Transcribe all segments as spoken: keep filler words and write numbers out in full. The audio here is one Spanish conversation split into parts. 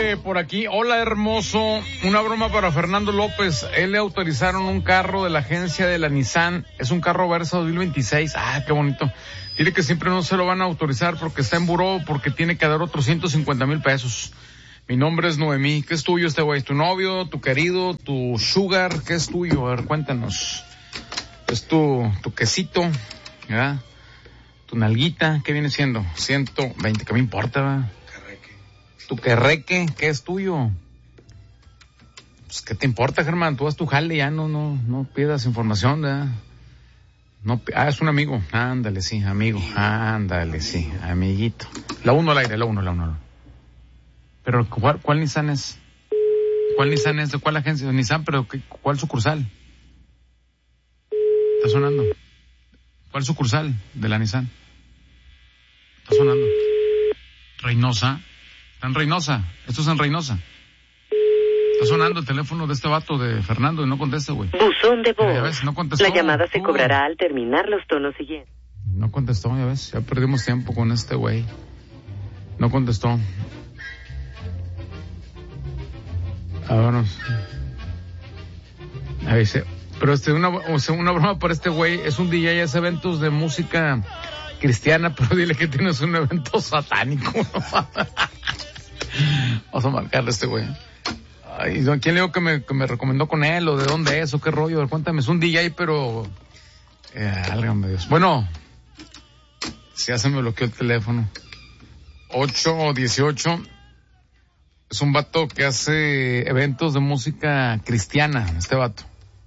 dice por aquí, hola hermoso, una broma para Fernando López. Él le autorizaron un carro de la agencia de la Nissan, es un carro Versa dos mil veintiséis. Ah, qué bonito. Dile que siempre no se lo van a autorizar porque está en buró, porque tiene que dar otros ciento cincuenta mil pesos. Mi nombre es Noemí. ¿Qué es tuyo este güey? ¿Tu novio, tu querido, tu sugar? ¿Qué es tuyo? A ver, cuéntanos. Es tu, tu quesito, ¿verdad? Tu nalguita, ¿qué viene siendo? ciento veinte, ¿qué me importa, va? Querreque. Tu querreque, ¿qué es tuyo? Pues, ¿qué te importa, Germán? Tú haz tu jale, ya no, no, no pidas información, ¿verdad? No, ah, es un amigo. Ándale, sí, amigo. Ándale, sí, amiguito. La uno al aire, la uno, la uno. Pero, ¿cuál, cuál Nissan es? ¿Cuál Nissan es? ¿De cuál agencia? Nissan, pero ¿qué, ¿cuál sucursal? Está sonando. ¿Cuál sucursal de la Nissan? Está sonando. Reynosa. Está en Reynosa. Esto es en Reynosa. Está sonando el teléfono de este vato de Fernando y no contesta, güey. Buzón de voz. Ya ves, no contestó. La llamada se uh. cobrará al terminar los tonos siguientes. No contestó, ya ves. Ya perdimos tiempo con este güey. No contestó. Ah, bueno. Ahí se... Pero este, una, o sea, una broma para este güey, es un D J, hace eventos de música cristiana, pero dile que tienes un evento satánico. Vamos a marcarle a este güey. Ay, ¿quién le digo que me, que me recomendó con él, o de dónde es, o qué rollo? A ver, cuéntame, es un D J, pero... Eh, álgame Dios. Bueno, si ya se me bloqueó el teléfono. ocho dieciocho. Es un vato que hace eventos de música cristiana, este vato.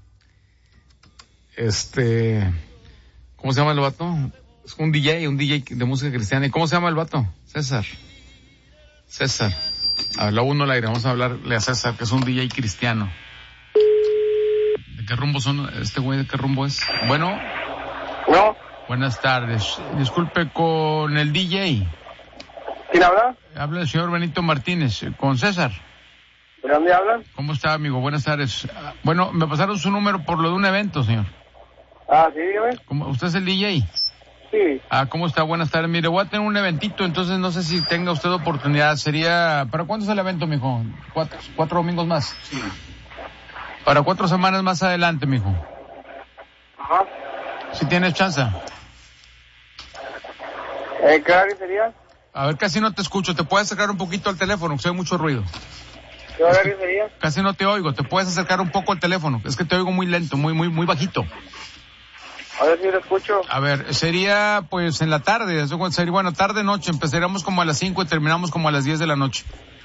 Este, ¿cómo se llama el vato? Es un D J, un D J de música cristiana. ¿Y cómo se llama el vato? César. César. A ver, la uno al aire, vamos a hablarle a César, que es un D J cristiano. ¿De qué rumbo son este güey? ¿De qué rumbo es? Bueno. No. Buenas tardes. Disculpe, con el D J. ¿Quién habla? Habla el señor Benito Martínez, con César. ¿De dónde hablan? ¿Cómo está, amigo? Buenas tardes. Bueno, me pasaron su número por lo de un evento, señor. Ah, sí, dígame. ¿Cómo, ¿usted es el D J? Sí. Ah, ¿cómo está? Buenas tardes. Mire, voy a tener un eventito, entonces no sé si tenga usted oportunidad. Sería... ¿Para cuándo es el evento, mijo? ¿Cuatro, cuatro domingos más? Sí. Para cuatro semanas más adelante, mijo. Ajá. ¿Si tienes chance? Eh, ¿Qué horario sería? A ver, casi no te escucho. ¿Te puedes acercar un poquito al teléfono? Que se oye mucho ruido. ¿Qué horario sería? Casi no te oigo. ¿Te puedes acercar un poco al teléfono? Es que te oigo muy lento, muy, muy, muy bajito. A ver si lo escucho. A ver, sería pues en la tarde, sería, bueno, tarde, noche, empezaríamos como a las cinco y terminamos como a las diez de la noche.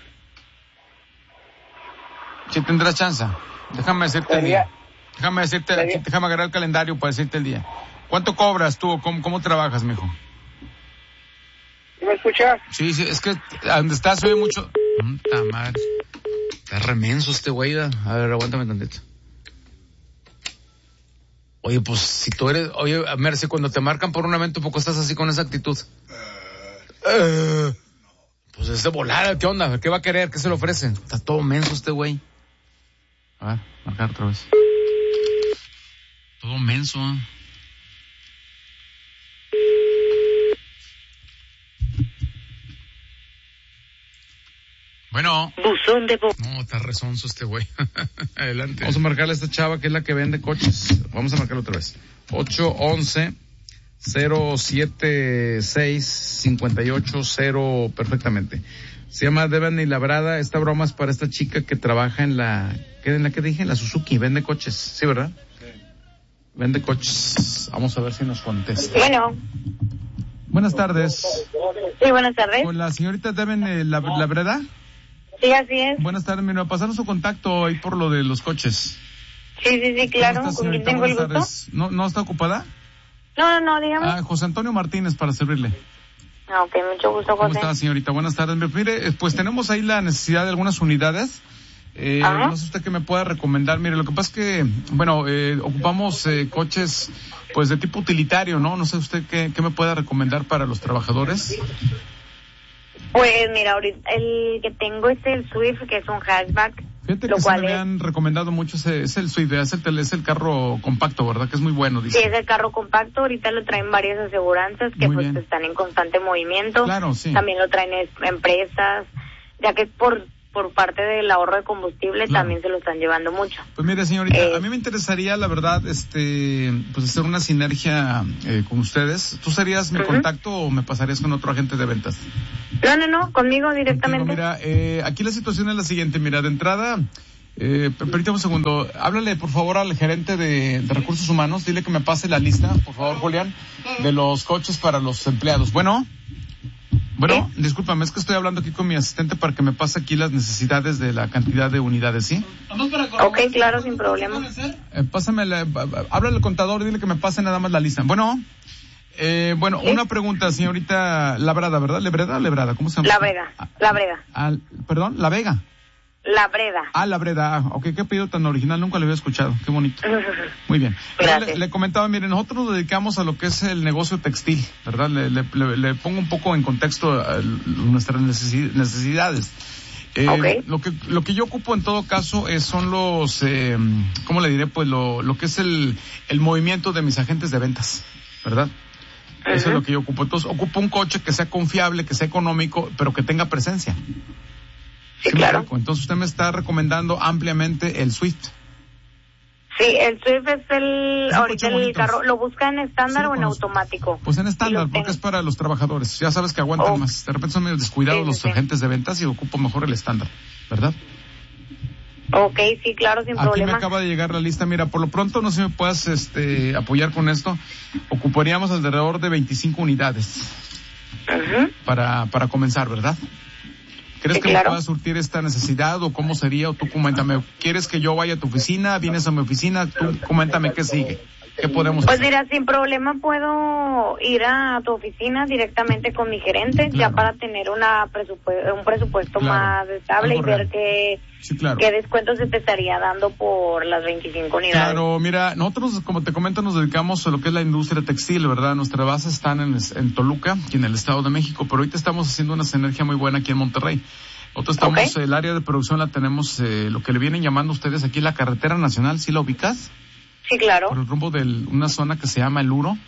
Si tendrás chance, déjame decirte ¿Sería? el día. Déjame decirte, ¿Sería? déjame agarrar el calendario para decirte el día. ¿Cuánto cobras tú? ¿Cómo, cómo trabajas, mijo? ¿Sí me escuchas? Sí, sí, es que a donde estás oye mucho. Puta madre. Está remenso este güey. A ver, aguántame tantito. Oye, pues, si tú eres... Oye, Merce, cuando te marcan por un evento, ¿poco estás así con esa actitud? Uh, uh, pues es de volar, ¿qué onda? ¿Qué va a querer? ¿Qué se le ofrece? Está todo menso este güey. A ver, marcar otra vez. Todo menso, ¿eh? Bueno. Buzón de voz. No, está rezonzo este güey. Adelante. Vamos a marcarle a esta chava que es la que vende coches. Vamos a marcarle otra vez. ocho once cero siete seis cinco ocho cero perfectamente. Se llama Devani Labrada. Esta broma es para esta chica que trabaja en la... ¿Qué en la que dije? En la Suzuki. Vende coches. ¿Sí, verdad? Sí. Vende coches. Vamos a ver si nos contesta. Bueno. Buenas tardes. Sí, buenas tardes. Con la señorita Devani Labrada. Sí, así es. Buenas tardes, mira, pasaron su contacto ahí por lo de los coches. Sí, sí, sí, claro. ¿Cómo está, ¿Con quién señorita? tengo el Buenas gusto? tardes. ¿No, ¿No está ocupada? No, no, no, dígame. Ah, José Antonio Martínez, para servirle. Ah, ok, mucho gusto, ¿Cómo José. está, señorita? Buenas tardes. Mire, pues tenemos ahí la necesidad de algunas unidades. Eh, no sé usted qué me pueda recomendar. Mire, lo que pasa es que, bueno, eh, ocupamos eh, coches, pues, de tipo utilitario, ¿no? No sé usted qué, qué me pueda recomendar para los trabajadores. Pues mira, ahorita el que tengo es el Swift, que es un hatchback. Fíjate lo que cual se me es... han recomendado mucho, ese, es el Swift, es el, es el carro compacto, ¿verdad? Que es muy bueno, dice. Sí, es el carro compacto, ahorita lo traen varias aseguranzas que Muy pues bien. están en constante movimiento. Claro, sí. También lo traen es- empresas, ya que es por por parte del ahorro de combustible, claro, también se lo están llevando mucho. Pues mire, señorita, Eh, a mí me interesaría, la verdad, este, pues hacer una sinergia eh, con ustedes. ¿Tú serías mi uh-huh. contacto o me pasarías con otro agente de ventas? No, no, no, conmigo directamente. Contigo, mira, eh, aquí la situación es la siguiente, mira, de entrada, eh, permítame un segundo, háblale por favor al gerente de, de recursos humanos, dile que me pase la lista, por favor, Julián, de los coches para los empleados. Bueno, bueno, ¿sí? Discúlpame, es que estoy hablando aquí con mi asistente para que me pase aquí las necesidades de la cantidad de unidades, ¿sí? Ok, claro, sin problema. Eh, pásame, la, háblale al contador, dile que me pase nada más la lista. Bueno, eh, bueno, ¿sí? Una pregunta, señorita Labrada, ¿verdad? ¿Lebreda o Lebrada? ¿Cómo se llama? La Vega, La Breda. Ah, perdón, La Vega. La Breda. Ah, La Breda, ah, ok, qué apellido tan original, nunca lo había escuchado, qué bonito. Muy bien. Le, le comentaba, miren, nosotros nos dedicamos a lo que es el negocio textil, ¿verdad? Le, le, le, le pongo un poco en contexto a nuestras necesidades. Eh, okay. Lo que lo que yo ocupo en todo caso es, son los, eh, ¿cómo le diré? Pues lo, lo que es el, el movimiento de mis agentes de ventas, ¿verdad? Uh-huh. Eso es lo que yo ocupo. Entonces, ocupo un coche que sea confiable, que sea económico, pero que tenga presencia. Sí, claro. Entonces usted me está recomendando ampliamente el Swift. Sí, el Swift es el, ahorita el carro, ¿lo busca en estándar sí, o en automático? Pues en estándar, porque es para los trabajadores, ya sabes que aguantan oh. más, de repente son medio descuidados sí, los sí. agentes de ventas y ocupo mejor el estándar, ¿verdad? Ok, sí, claro, sin Aquí problema. Me acaba de llegar la lista, mira, por lo pronto no sé si me puedas este, apoyar con esto, ocuparíamos alrededor de veinticinco unidades uh-huh. para, para comenzar, ¿verdad? ¿Crees sí, que claro. me pueda surtir esta necesidad o cómo sería? O tú coméntame, ¿quieres que yo vaya a tu oficina? ¿Vienes a mi oficina? Tú coméntame qué sigue. ¿Qué podemos pues hacer? Pues mira, sin problema puedo ir a tu oficina directamente con mi gerente, claro. ya para tener una presupu- un presupuesto claro. más estable Algo y real. ver qué, sí, claro. qué descuento se te estaría dando por las veinticinco unidades. Claro, mira, nosotros, como te comento, nos dedicamos a lo que es la industria textil, ¿verdad? Nuestras bases están en, en Toluca y en el Estado de México, pero ahorita estamos haciendo una sinergia muy buena aquí en Monterrey. Nosotros estamos, okay. el área de producción la tenemos, eh, lo que le vienen llamando ustedes aquí la carretera nacional, ¿sí la ubicas? Sí, claro. Por el rumbo de una zona que se llama El Uro,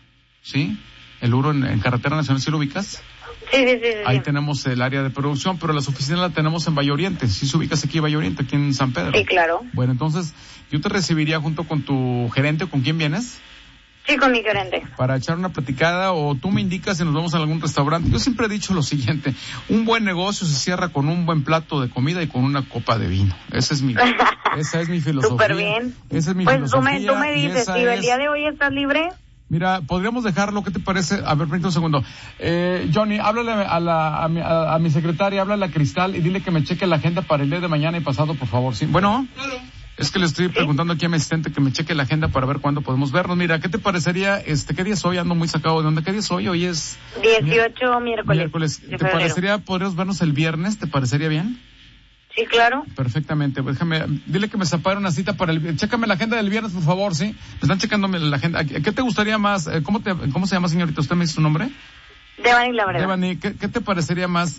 ¿sí? El Uro en, en carretera nacional, ¿sí lo ubicas? Sí, sí, sí, sí. Ahí tenemos el área de producción, pero las oficinas las tenemos en Valle Oriente. ¿Sí se ubicas aquí en Valle Oriente, aquí en San Pedro? Sí, claro. Bueno, entonces, yo te recibiría junto con tu gerente, ¿con quién vienes? Sí, con mi gerente. Para echar una platicada, o tú me indicas si nos vamos a algún restaurante. Yo siempre he dicho lo siguiente, un buen negocio se cierra con un buen plato de comida y con una copa de vino. Esa es mi, esa es mi filosofía. Súper bien. Esa es mi pues filosofía. Pues tú me, tú me dices, si el día de hoy estás libre. Mira, podríamos dejarlo, ¿qué te parece? A ver, permítame un segundo. Eh, Johnny, háblale a la, a mi, a, a mi secretaria, háblale a Cristal y dile que me cheque la agenda para el día de mañana y pasado, por favor, ¿sí? Bueno. Claro. Es que le estoy ¿Sí? preguntando aquí a mi asistente que me cheque la agenda para ver cuándo podemos vernos. Mira, ¿qué te parecería, este, qué día es hoy? Ando muy sacado de onda. ¿Qué día es hoy? Hoy es... dieciocho miércoles. Miércoles. ¿Te febrero. parecería, podríamos vernos el viernes? ¿Te parecería bien? Sí, claro. Perfectamente. Pues déjame, dile que me separe una cita para el... Chécame la agenda del viernes, por favor, ¿sí? Me están checándome la agenda. ¿Qué te gustaría más? ¿Cómo te, cómo se llama, señorita? ¿Usted me dice su nombre? Devani, la verdad. Devani, ¿qué, qué te parecería más?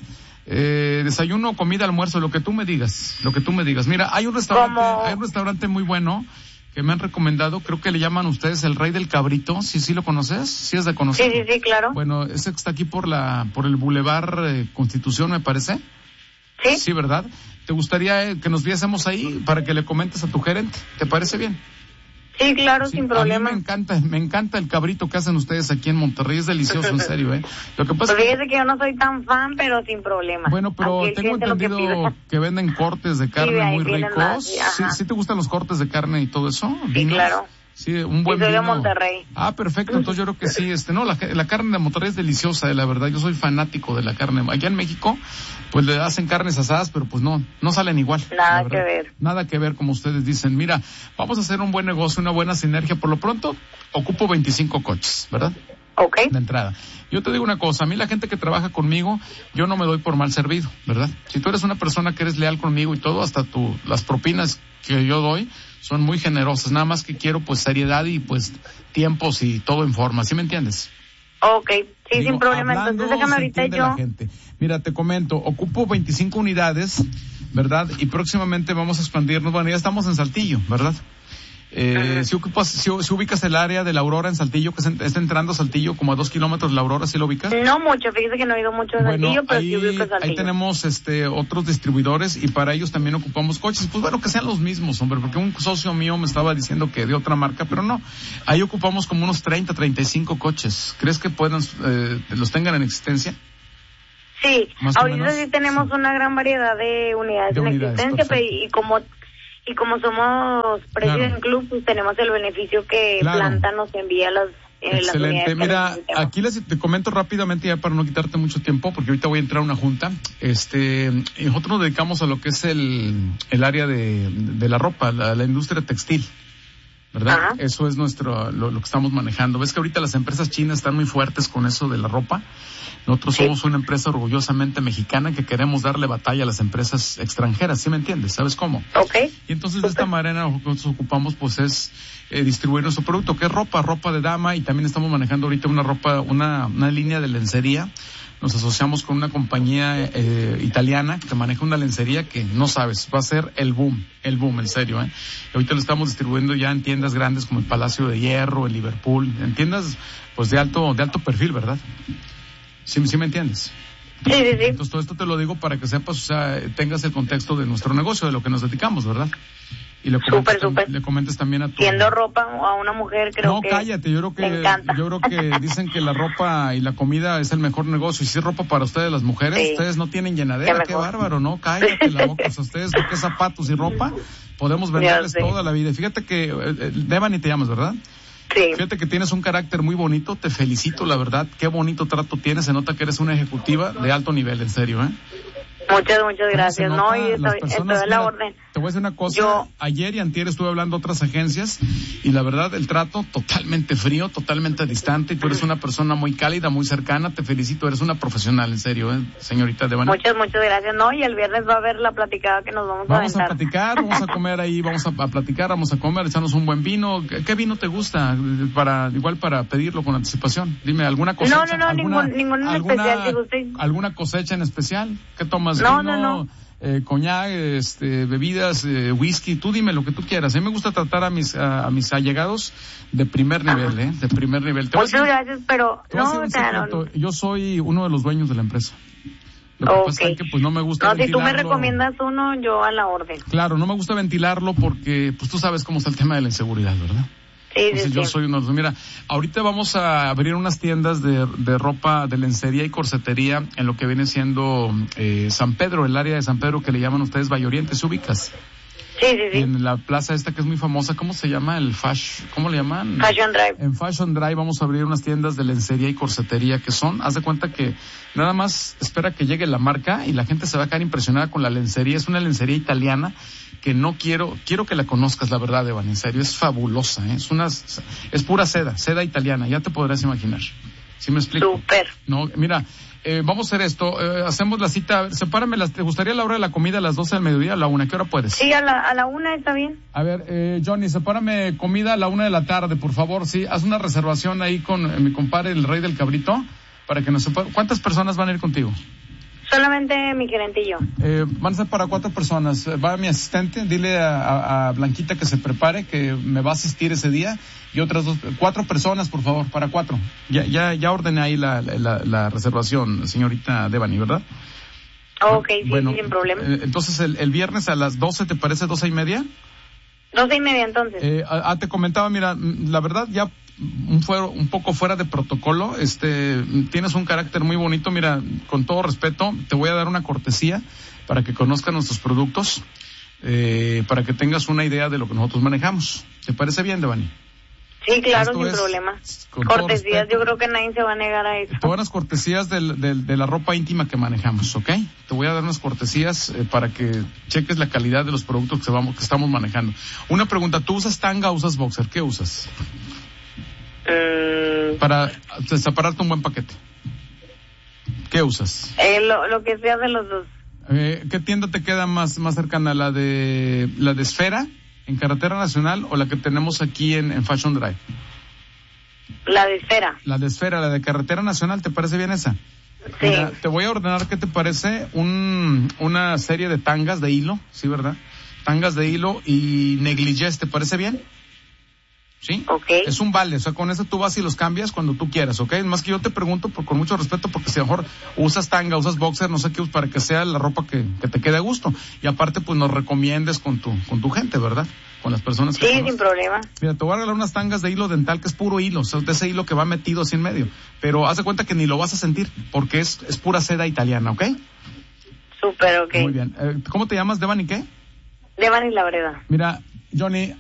Eh, desayuno, comida, almuerzo, lo que tú me digas, lo que tú me digas. Mira, hay un restaurante, ¿Cómo? hay un restaurante muy bueno que me han recomendado, creo que le llaman ustedes el Rey del Cabrito, ¿sí, sí lo conoces? Sí es de conocer. Sí, sí, sí, claro. Bueno, ese que está aquí por la, por el Boulevard eh, Constitución, me parece. Sí. Sí, ¿verdad? ¿Te gustaría eh, que nos viésemos ahí para que le comentes a tu gerente? ¿Te parece bien? Sí, claro, sí, sin problema. A mí me encanta, me encanta el cabrito que hacen ustedes aquí en Monterrey, es delicioso, en serio, ¿eh? Lo que pasa pues fíjese que yo no soy tan fan, pero sin problema. Bueno, pero tengo entendido que, que venden cortes de carne sí, muy ricos. Más, sí, ¿Sí, ¿Sí te gustan los cortes de carne y todo eso? Sí, ¿Vinos? claro. Sí, un buen sí, soy vino. de Monterrey. Ah, perfecto, entonces yo creo que sí, este, no, la, la carne de Monterrey es deliciosa, eh, la verdad, yo soy fanático de la carne. Allá en México, pues le hacen carnes asadas, pero pues no, no salen igual. Nada que ver. Nada que ver, como ustedes dicen. Mira, vamos a hacer un buen negocio, una buena sinergia. Por lo pronto, ocupo veinticinco coches, ¿verdad? Ok. De entrada. Yo te digo una cosa, a mí la gente que trabaja conmigo, yo no me doy por mal servido, ¿verdad? Si tú eres una persona que eres leal conmigo y todo, hasta tu, las propinas que yo doy son muy generosas, nada más que quiero pues seriedad y pues tiempos y todo en forma, ¿sí me entiendes? Ok, sí, Digo, sin problema, hablando, entonces déjame ahorita yo. La gente. Mira, te comento, ocupo veinticinco unidades, ¿verdad? Y próximamente vamos a expandirnos, bueno, ya estamos en Saltillo, ¿verdad? Eh, si, ocupas, si, si ubicas el área de la Aurora en Saltillo, que está entrando a Saltillo como a dos kilómetros de la Aurora, ¿sí lo ubicas? No mucho, fíjese que no he ido mucho a Bueno, Saltillo, pero ahí, sí ubico Saltillo. ahí tenemos este otros distribuidores y para ellos también ocupamos coches. Pues bueno, que sean los mismos, hombre, porque un socio mío me estaba diciendo que de otra marca, pero no. Ahí ocupamos como unos treinta, treinta y cinco coches. ¿Crees que puedan, eh, los tengan en existencia? Sí, Más o ahorita menos, sí tenemos sí. una gran variedad de unidades De en unidades, existencia, pero perfecto. y como y como somos President Claro. Club, pues tenemos el beneficio que Claro. Planta nos envía las eh, las Excelente. unidades que Mira, necesitamos. aquí les te comento rápidamente ya para no quitarte mucho tiempo, porque ahorita voy a entrar a una junta. Este, nosotros nos dedicamos a lo que es el, el área de, de la ropa, la, la industria textil, ¿verdad? Ajá. Eso es nuestro, lo, lo que estamos manejando. Ves que ahorita las empresas chinas están muy fuertes con eso de la ropa. Nosotros Sí. somos una empresa orgullosamente mexicana que queremos darle batalla a las empresas extranjeras, ¿sí me entiendes? ¿Sabes cómo? Ok. Y entonces de esta manera lo que nosotros ocupamos pues es eh, distribuir nuestro producto, que es ropa, ropa de dama, y también estamos manejando ahorita una ropa, una, una línea de lencería. Nos asociamos con una compañía eh, italiana que maneja una lencería que no sabes, va a ser el boom, el boom, en serio, ¿eh? Y ahorita lo estamos distribuyendo ya en tiendas grandes como el Palacio de Hierro, el Liverpool, en tiendas pues de alto, de alto perfil, ¿verdad? ¿Sí, sí me entiendes? Sí, sí, sí. Entonces todo esto te lo digo para que sepas, o sea, tengas el contexto de nuestro negocio, de lo que nos dedicamos, ¿verdad? Y le comentes, Súper, súper. le comentes también a tu... Siendo ropa a una mujer, creo no, que cállate, yo creo que, me encanta. yo creo que dicen que la ropa y la comida es el mejor negocio, y si es ropa para ustedes las mujeres, Sí. ustedes no tienen llenadera, Qué qué, mejor. bárbaro, ¿no? Cállate la boca, o sea, ustedes con qué zapatos y ropa podemos venderles sé. toda la vida. Fíjate que, eh, eh, Devani te llamas, ¿verdad? sí. Fíjate que tienes un carácter muy bonito, te felicito, la verdad, qué bonito trato tienes, se nota que eres una ejecutiva de alto nivel, en serio, ¿eh? Muchas, muchas Se gracias. nota, No, y las estoy, personas, estoy a la mira, orden. Te voy a decir una cosa, Yo- ayer y antier estuve hablando a otras agencias y la verdad el trato totalmente frío, totalmente distante, y tú eres una persona muy cálida, muy cercana, te felicito, eres una profesional, en serio, ¿eh? Señorita Devani. Muchas, muchas gracias. No, y el viernes va a haber la platicada que nos vamos, Vamos a a aventar. platicar, vamos a comer ahí, vamos a, a platicar, vamos a comer, echarnos un buen vino. ¿Qué, qué vino te gusta? Para, igual para pedirlo con anticipación. Dime, ¿alguna cosecha? No, no, no, alguna, ningún- ningún en alguna, especial, digo usted. ¿Alguna cosecha en especial? ¿Qué tomas? No, ¿Vino, no, no. Eh, coñac, este, bebidas, eh, whisky? Tú dime lo que tú quieras. A mí me gusta tratar a mis, a, a mis allegados de primer nivel, ¿eh? De primer nivel. Te voy a Muchas decir- gracias, pero te voy a decir no, un o sea, no. secreto. Yo soy uno de los dueños de la empresa. Lo que Ok. pasa es que pues no me gusta No, si tú me ventilarlo. recomiendas uno, yo a la orden. Claro, no me gusta ventilarlo porque, pues tú sabes cómo está el tema de la inseguridad, ¿verdad? Sí, sí, Entonces yo sí. soy uno de los... Mira, ahorita vamos a abrir unas tiendas de, de ropa, de lencería y corsetería en lo que viene siendo eh, San Pedro, el área de San Pedro que le llaman ustedes Valle Oriente, ¿se ubicas? Sí, sí, Y sí. en la plaza esta que es muy famosa, ¿cómo se llama? El Fash, ¿cómo le llaman? Fashion Drive. En Fashion Drive vamos a abrir unas tiendas de lencería y corsetería que son, haz de cuenta que nada más espera que llegue la marca y la gente se va a quedar impresionada con la lencería. Es una lencería italiana que no quiero, quiero que la conozcas, la verdad, Evan, en serio, es fabulosa, ¿eh? Es una, es pura seda, seda italiana, ya te podrás imaginar. ¿Sí me explico? Súper. No, mira, eh, vamos a hacer esto, eh, hacemos la cita, sepárame, las, ¿te gustaría la hora de la comida a las doce del mediodía, a la una? ¿Qué hora puedes? Sí, a la, a la una está bien. A ver, eh, Johnny, sepárame comida a la una de la tarde, por favor, sí, haz una reservación ahí con eh, mi compadre, el Rey del Cabrito, para que nos sepa. ¿Cuántas personas van a ir contigo? Solamente mi gerente y yo. Eh, van a ser para cuatro personas. Va mi asistente, dile a, a, a Blanquita que se prepare, que me va a asistir ese día, y otras dos, cuatro personas, por favor, para cuatro. Ya, ya, ya ordené ahí la, la, la reservación, señorita Devani, ¿verdad? Ok, sí, Bueno, sí, sin problema. eh, entonces el, el viernes a las doce, ¿te parece doce y media? Doce y media entonces. Eh, ah, te comentaba, mira, la verdad ya un, fuero, un poco fuera de protocolo, este, tienes un carácter muy bonito, mira, con todo respeto, te voy a dar una cortesía para que conozcan nuestros productos, eh, para que tengas una idea de lo que nosotros manejamos. ¿Te parece bien, Devani? Sí, claro, Esto sin es, problema. con todo Cortesías, respeto, yo creo que nadie se va a negar a eso. todas las cortesías del, del, de la ropa íntima que manejamos, ¿ok? Te voy a dar unas cortesías eh, para que cheques la calidad de los productos que, vamos, que estamos manejando. Una pregunta, ¿tú usas tanga o usas boxer? ¿Qué usas? Mm, Para separarte un buen paquete. ¿Qué usas? eh, lo, lo que sea de los dos. Eh, ¿Qué tienda te queda más, más cercana? ¿La de, la de Esfera, en Carretera Nacional, o la que tenemos aquí en, en Fashion Drive? La de esfera. La de Esfera, la de Carretera Nacional, ¿te parece bien esa? Sí. Mira, te voy a ordenar, ¿qué te parece? Un, una serie de tangas de hilo, ¿sí, verdad? Tangas de hilo y negligés, ¿te parece bien? ¿sí? Ok. Es un vale, o sea, con eso tú vas y los cambias cuando tú quieras, ¿ok? Es más que yo te pregunto por, con mucho respeto, porque si a lo mejor usas tanga, usas boxer, no sé qué, para que sea la ropa que, que te quede a gusto. Y aparte, pues nos recomiendes con tu, con tu gente, ¿verdad? Con las personas que Sí, conoces. sin problema. Mira, te voy a regalar unas tangas de hilo dental, que es puro hilo, o sea, de ese hilo que va metido así en medio. Pero haz de cuenta que ni lo vas a sentir, porque es, es pura seda italiana, ¿ok? Súper, ok. Muy bien. Eh, ¿Cómo te llamas, Devani, qué? Devani Labreda. Mira, Johnny,